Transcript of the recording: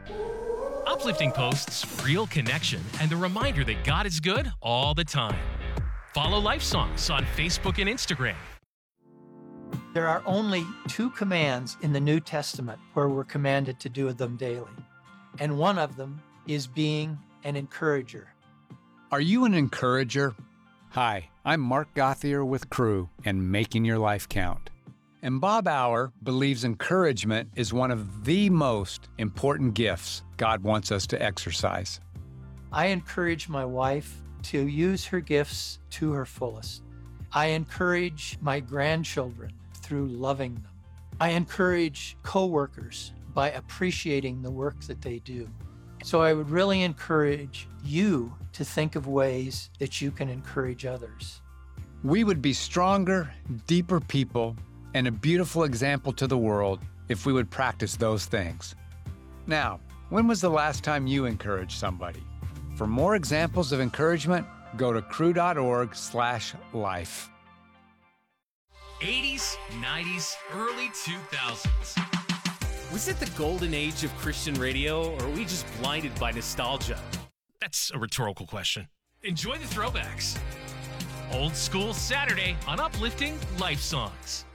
Uplifting posts, real connection, and the reminder that God is good all the time. Follow Life Songs on Facebook and Instagram. There are only 2 commands in the New Testament where we're commanded to do them daily. And one of them is being an encourager. Are you an encourager? Hi, I'm Mark Gothier with Crew and Making Your Life Count. And Bob Auer believes encouragement is one of the most important gifts God wants us to exercise. I encourage my wife to use her gifts to her fullest. I encourage my grandchildren through loving them. I encourage coworkers by appreciating the work that they do. So I would really encourage you to think of ways that you can encourage others. We would be stronger, deeper people and a beautiful example to the world if we would practice those things. Now, when was the last time you encouraged somebody? For more examples of encouragement, go to cru.org/life. 80s, 90s, early 2000s. Was it the golden age of Christian radio, or are we just blinded by nostalgia? That's a rhetorical question. Enjoy the throwbacks. Old School Saturday on Uplifting Life Songs.